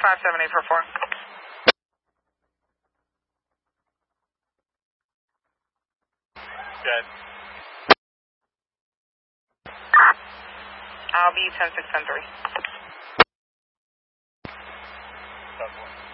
578 for 4. Dead. I'll be 10-6, 10-3. That's one.